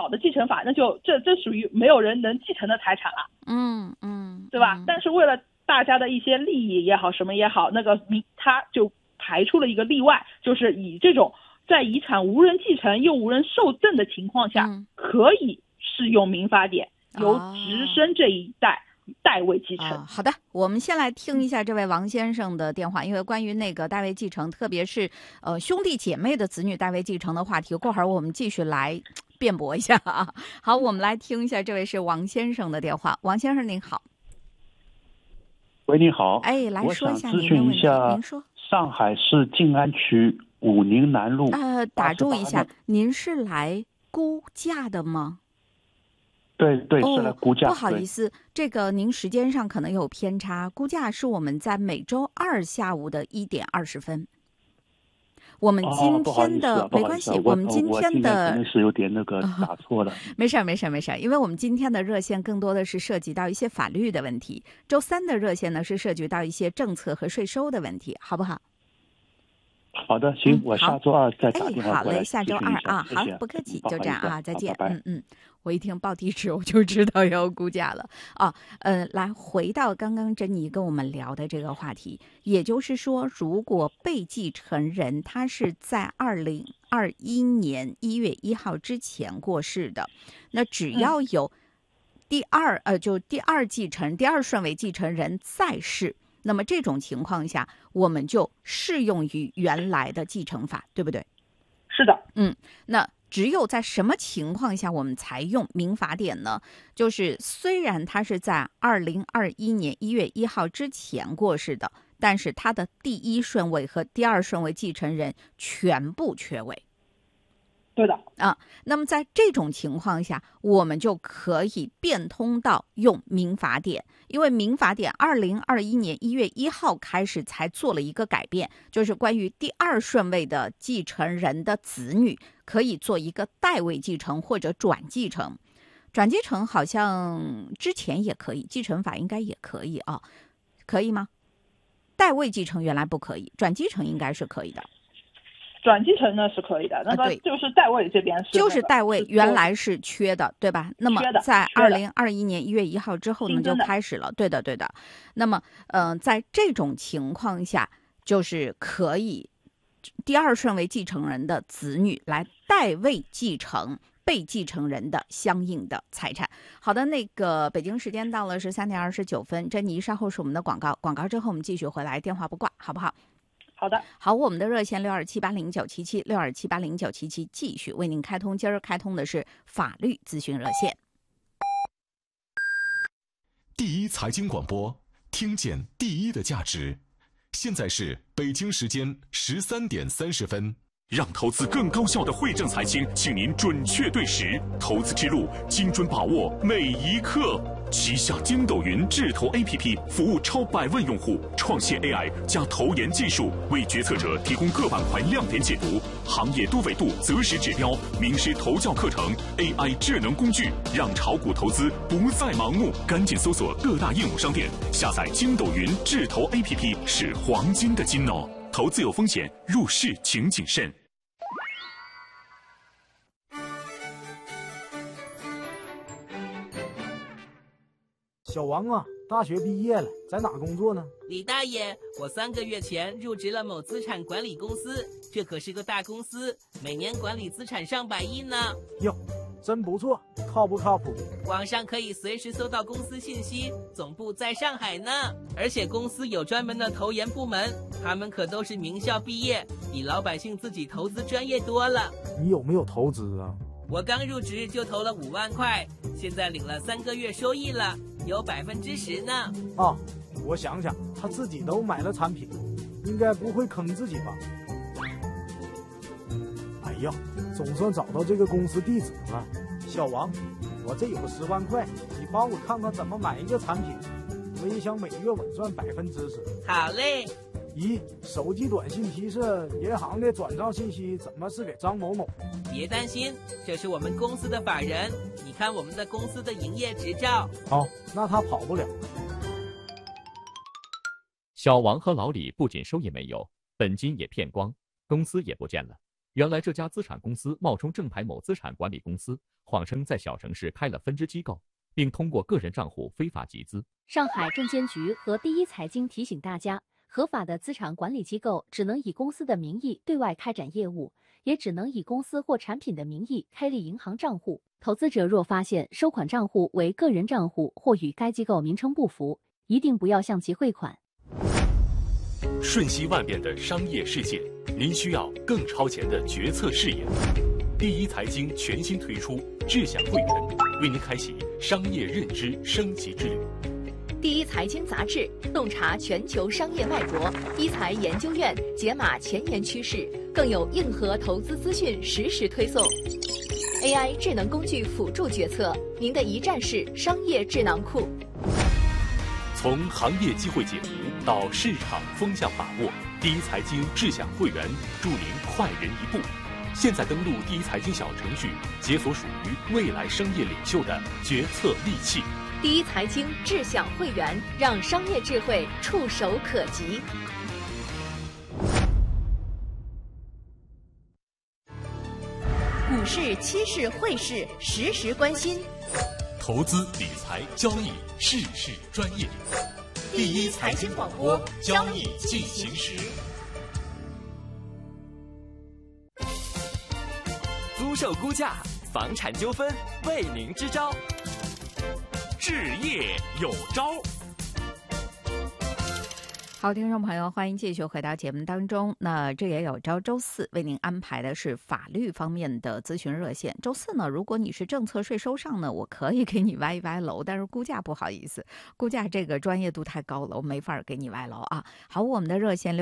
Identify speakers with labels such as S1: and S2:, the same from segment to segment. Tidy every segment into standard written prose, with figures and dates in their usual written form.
S1: 老的继承法，那就这属于没有人能继承的财产了，对吧？但是为了大家的一些利益也好，什么也好，他就排出了一个例外，就是以这种在遗产无人继承又无人受赠的情况下，可以适用民法典，由直升这一代代位继承。
S2: 好的，我们先来听一下这位王先生的电话，因为关于那个代位继承，特别是兄弟姐妹的子女代位继承的话题，过会儿我们继续来辩驳一下啊。好，我们来听一下，这位是王先生的电话。王先生您好。
S3: 喂，你好。
S2: 哎，来说一下
S3: 您的问题。我想咨询一下，
S2: 您说。
S3: 上海市静安区武宁南路。
S2: 打住一下，您是来估价的吗？
S3: 对，是来估价。
S2: 不好意思，这个您时间上可能有偏差。估价是我们在每周二下午的1点20分。我们今天的没关系，我们今天的
S3: 肯定是有点那个打错了。
S2: 没事，因为我们今天的热线更多的是涉及到一些法律的问题。周三的热线呢是涉及到一些政策和税收的问题，好不好？
S3: 好的，行，我下周二再打电话过来。
S2: 好嘞，下周二啊，好，不客气，就这样啊，再见。
S3: 拜拜。
S2: 我一听报地址，我就知道要估价了啊。来回到刚刚珍妮跟我们聊的这个话题，也就是说，如果被继承人他是在2021年1月1号之前过世的，那只要有第二顺位继承人在世，那么这种情况下，我们就适用于原来的继承法，对不对？
S1: 是的。
S2: 那只有在什么情况下我们才用民法典呢？就是虽然他是在2021年1月1号之前过世的，但是他的第一顺位和第二顺位继承人全部缺位。
S1: 对的
S2: 那么在这种情况下，我们就可以变通到用民法典，因为民法典2021年1月1号开始才做了一个改变，就是关于第二顺位的继承人的子女可以做一个代位继承或者转继承。转继承好像之前也可以，继承法应该也可以啊，可以吗？代位继承原来不可以，转继承应该是可以的。
S1: 转继承呢是可以的，那么就是代位这边
S2: 就是代位原来是缺的，对吧？那么在2021年1月1号之后呢就开始了，对的。那么在这种情况下，就是可以第二顺位继承人的子女来代位继承被继承人的相应的财产。好的，那个北京时间到了13点29分，珍妮稍后是我们的广告之后我们继续回来，电话不挂，好不好？
S1: 好的，
S2: 好，我们的热线627809627809777继续为您开通。今儿开通的是法律咨询热线。
S4: 第一财经广播，听见第一的价值。现在是北京时间13点30分。让投资更高效的惠正财经，请您准确对时，投资之路精准把握每一刻。旗下筋斗云智投 APP 服务超100万用户，创新 AI 加投研技术，为决策者提供各板块亮点解读、行业多维度择时指标、名师投教课程、AI 智能工具，让炒股投资不再盲目。赶紧搜索各大应用商店，下载筋斗云智投 APP， 是黄金的金哦。投资有风险，入市请谨慎。
S5: 小王啊，大学毕业了，在哪工作呢？
S6: 李大爷，我3个月前入职了某资产管理公司，这可是个大公司，每年管理资产上百亿呢。
S5: 哟，真不错，靠不靠谱？
S6: 网上可以随时搜到公司信息，总部在上海呢。而且公司有专门的投研部门，他们可都是名校毕业，比老百姓自己投资专业多了。
S5: 你有没有投资啊？
S6: 我刚入职就投了5万块，现在领了3个月收益了，有10%呢。
S5: 啊，我想想，他自己都买了产品，应该不会坑自己吧？哎呀，总算找到这个公司地址了。小王，我这有10万块，你帮我看看怎么买一个产品，我也想每月稳赚10%。
S6: 好嘞。
S5: 咦，手机短信提示银行的转账信息怎么是给张某某？
S6: 别担心，这是我们公司的法人，你看我们的公司的营业执照。
S5: 好，那他跑不了。
S7: 小王和老李不仅收益没有，本金也骗光，公司也不见了。 原来这家资产公司冒充正牌某资产管理公司，谎称在小城市开了分支机构，并通过个人账户非法集资。
S8: 上海证监局和第一财经提醒大家，合法的资产管理机构只能以公司的名义对外开展业务，也只能以公司或产品的名义开立银行账户。投资者若发现收款账户为个人账户或与该机构名称不符，一定不要向其汇款。
S4: 瞬息万变的商业世界，您需要更超前的决策视野。第一财经全新推出智享会员，为您开启商业认知升级之旅。
S9: 第一财经杂志洞察全球商业脉搏，一财研究院解码前沿趋势，更有硬核投资资讯实时推送。AI 智能工具辅助决策，您的一站式商业智囊库。
S4: 从行业机会解读到市场风向把握，第一财经智享会员助您快人一步。现在登录第一财经小程序，解锁属于未来商业领袖的决策利器。
S9: 第一财经智享会员，让商业智慧触手可及。股市、期市、汇市，实时关心。
S4: 投资理财交易，事事专业。第一财经广播，交易进行时。
S10: 租售估价，房产纠纷，为您支招。置业有招。
S2: 好，听众朋友，欢迎继续回到节目当中。那这也有招，周四为您安排的是法律方面的咨询热线。周四呢，如果你是政策税收上呢，我可以给你歪一歪楼，但是估价不好意思，估价这个专业度太高了，我没法给你歪楼啊。好，我们的热线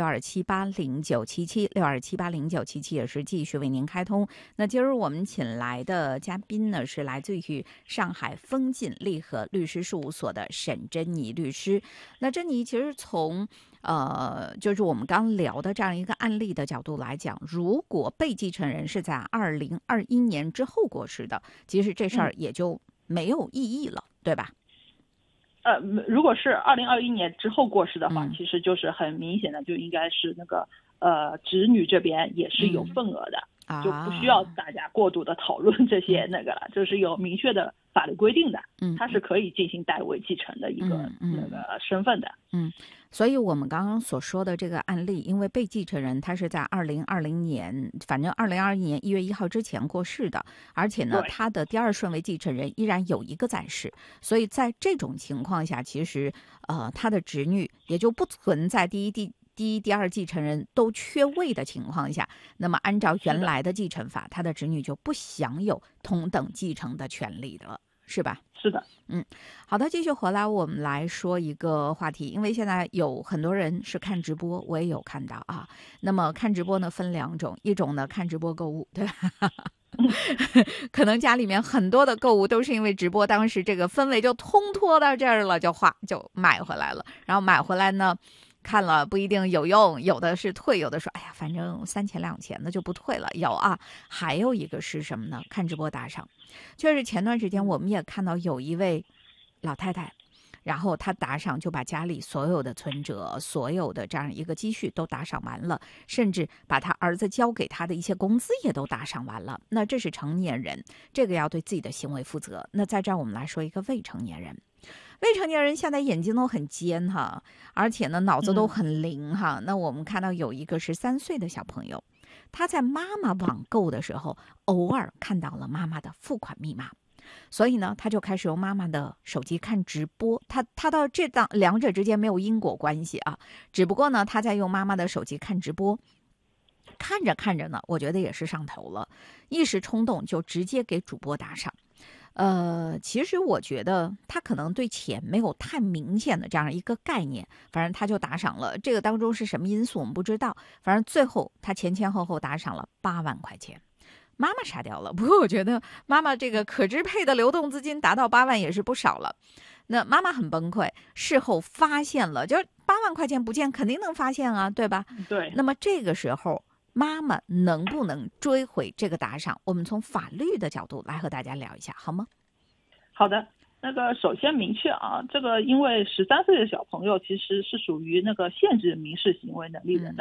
S2: 62780977，62780977也是继续为您开通。那今儿我们请来的嘉宾呢，是来自于上海丰晋利和律师事务所的沈珍妮律师。那珍妮其实从就是我们刚聊的这样一个案例的角度来讲，如果被继承人是在2021年之后过世的，其实这事儿也就没有意义了，对吧？
S1: 如果是2021年之后过世的话，其实就是很明显的就应该是那个子女这边也是有份额的，就不需要大家过度的讨论这些那个了，就是有明确的法律规定的，它是可以进行代为继承的一个那个身份的。
S2: 所以我们刚刚所说的这个案例，因为被继承人他是在2020年，反正2021年1月1号之前过世的，而且呢，他的第二顺位继承人依然有一个在世，所以在这种情况下，其实他的侄女也就不存在第一、第二继承人都缺位的情况下，那么按照原来的继承法，他的侄女就不享有同等继承的权利了，是吧？
S1: 是的。
S2: 好的，继续回来，我们来说一个话题，因为现在有很多人是看直播，我也有看到啊。那么看直播呢分两种，一种呢看直播购物，对吧？可能家里面很多的购物都是因为直播当时这个氛围就通拖到这儿了，就买回来了，然后买回来呢看了不一定有用，有的是退，有的说哎呀反正3钱2钱的就不退了，有啊。还有一个是什么呢？看直播打赏。确实前段时间我们也看到有一位老太太，然后她打赏就把家里所有的存折、所有的这样一个积蓄都打赏完了，甚至把她儿子交给她的一些工资也都打赏完了。那这是成年人，这个要对自己的行为负责。那在这儿我们来说一个未成年人。未成年人现在眼睛都很尖哈，而且呢脑子都很灵哈。那我们看到有一个13岁的小朋友，他在妈妈网购的时候偶尔看到了妈妈的付款密码，所以呢他就开始用妈妈的手机看直播。他到两者之间没有因果关系啊，只不过呢他在用妈妈的手机看直播，看着看着呢，我觉得也是上头了，一时冲动就直接给主播打赏。其实我觉得他可能对钱没有太明显的这样一个概念，反正他就打赏了。这个当中是什么因素我们不知道，反正最后他前后打赏了8万块钱。妈妈傻掉了，不过我觉得妈妈这个可支配的流动资金达到8万也是不少了。那妈妈很崩溃，事后发现了，就8万块钱不见，肯定能发现啊，对吧？
S1: 对。
S2: 那么这个时候妈妈能不能追回这个打赏？我们从法律的角度来和大家聊一下，好吗？
S1: 好的，那个首先明确啊，这个因为13岁的小朋友其实是属于那个限制民事行为能力人的，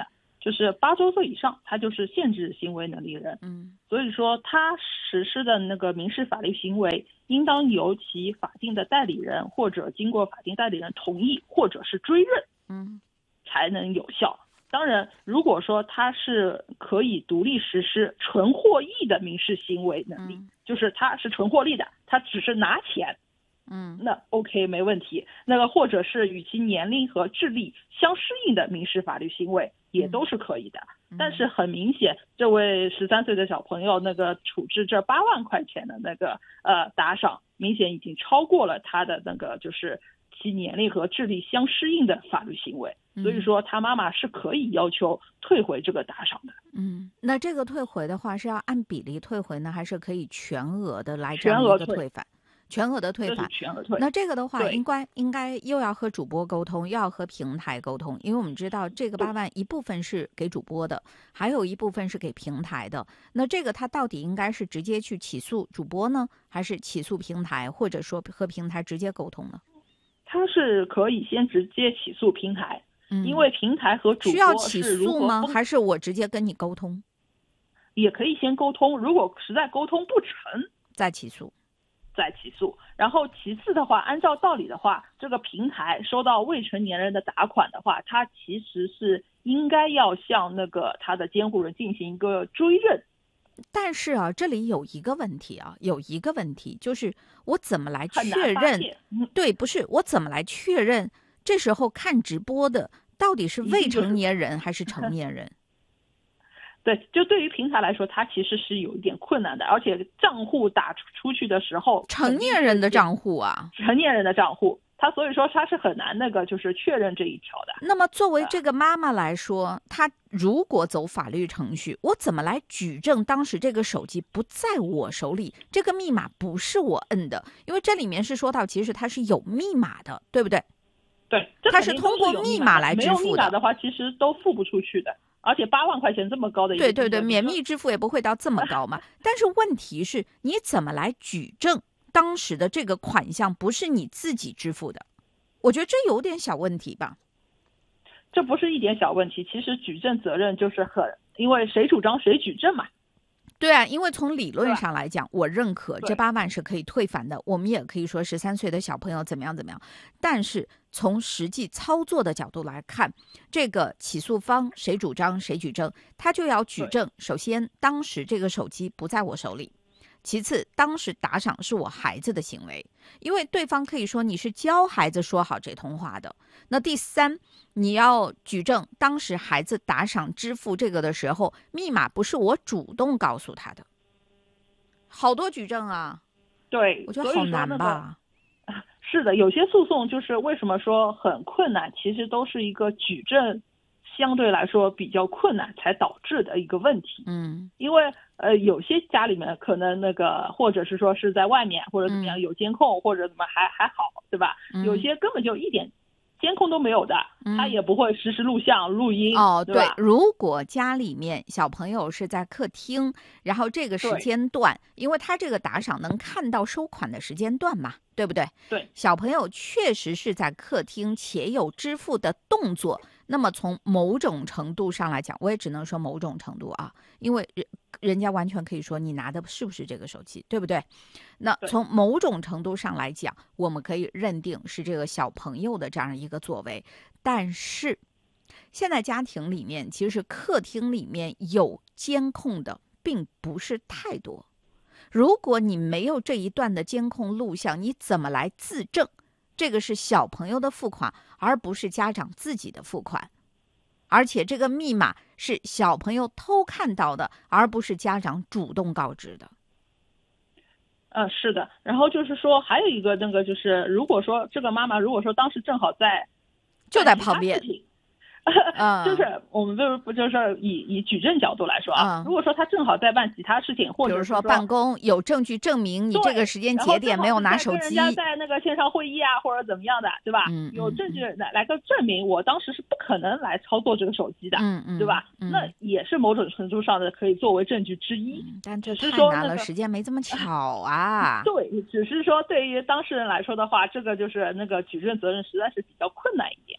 S1: 就是8周岁以上，他就是限制行为能力人。所以说他实施的那个民事法律行为，应当由其法定的代理人或者经过法定代理人同意或者是追认，才能有效。当然，如果说他是可以独立实施纯获益的民事行为能力，就是他是纯获利的，他只是拿钱，那 OK 没问题。那个或者是与其年龄和智力相适应的民事法律行为也都是可以的。但是很明显，这位13岁的小朋友那个处置这8万块钱的那个打赏，明显已经超过了他的那个就是其年龄和智力相适应的法律行为。所以说他妈妈是可以要求退回这个打赏的。
S2: 那这个退回的话是要按比例退回呢，还是可以全额的来这样一个退返？全额的退返，
S1: 全额退。
S2: 那这个的话应该又要和主播沟通，又要和平台沟通，因为我们知道这个8万一部分是给主播的，还有一部分是给平台的。那这个他到底应该是直接去起诉主播呢，还是起诉平台，或者说和平台直接沟通呢？
S1: 他是可以先直接起诉平台。因为平台和主播
S2: 需要起诉吗？还是我直接跟你沟通？
S1: 也可以先沟通，如果实在沟通不成，
S2: 再起诉。
S1: 然后其次的话，按照道理的话，这个平台收到未成年人的打款的话，他其实是应该要向那个他的监护人进行一个追认。
S2: 但是啊，这里有一个问题就是我怎么来确认？对，不是我怎么来确认？这时候看直播的到底是未成年人还是成年人？
S1: 对，就对于平台来说，它其实是有一点困难的，而且账户打出去的时候，
S2: 成年人的账户啊，
S1: 他所以说他是很难那个就是确认这一条的。
S2: 那么作为这个妈妈来说，她如果走法律程序，我怎么来举证当时这个手机不在我手里，这个密码不是我摁的？因为这里面是说到，其实它是有密码的，对不对？
S1: 对，
S2: 它是通过密码来支付的。
S1: 没有密码的话，其实都付不出去的。而且8万块钱这么高的一个，
S2: 对，免密支付也不会到这么高嘛。但是问题是，你怎么来举证当时的这个款项不是你自己支付的？我觉得这有点小问题吧。
S1: 这不是一点小问题，其实举证责任就是因为谁主张谁举证嘛。
S2: 对啊，因为从理论上来讲，我认可这8万是可以退返的，我们也可以说13岁的小朋友怎么样，但是从实际操作的角度来看，这个起诉方谁主张谁举证，他就要举证。首先，当时这个手机不在我手里；其次，当时打赏是我孩子的行为，因为对方可以说你是教孩子说好这通话的。那第三，你要举证当时孩子打赏支付这个的时候，密码不是我主动告诉他的。好多举证啊。
S1: 对，
S2: 我觉得好难吧。
S1: 是的，有些诉讼就是为什么说很困难，其实都是一个举证相对来说比较困难才导致的一个问题。因为有些家里面可能那个或者是说是在外面或者怎么样有监控或者怎么还好，对吧？有些根本就一点监控都没有的，他也不会实时录像录音。
S2: 对，如果家里面小朋友是在客厅，然后这个时间段，因为他这个打赏能看到收款的时间段嘛，对不对？
S1: 对，
S2: 小朋友确实是在客厅且有支付的动作，那么从某种程度上来讲，我也只能说某种程度啊，因为人家完全可以说你拿的是不是这个手机，对不对？那从某种程度上来讲，我们可以认定是这个小朋友的这样一个作为。但是现在家庭里面，其实客厅里面有监控的并不是太多。如果你没有这一段的监控录像，你怎么来自证这个是小朋友的付款，而不是家长自己的付款？而且这个密码是小朋友偷看到的，而不是家长主动告知的。
S1: 是的。然后就是说还有一个那个就是如果说这个妈妈如果说当时正好
S2: 就在旁边，
S1: 就是我们不就是以举证角度来说啊，如果说他正好在办其他事情，或者
S2: 比如说办公有证据证明你这个时间节点没有拿手机，
S1: 人家在那个线上会议啊或者怎么样的，对吧？有证据来个证明我当时是不可能来操作这个手机的，对吧？那也是某种程度上的可以作为证据之一。
S2: 但这太难了，时间没这么巧啊。
S1: 对，只是说对于当事人来说的话，这个就是那个举证责任实在是比较困难一点。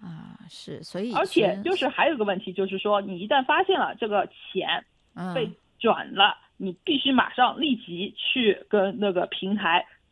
S2: 是，所以
S1: 而且就是还有个问题，就是说你一旦发现了这个钱被转了，你必须马上立即去跟那个平台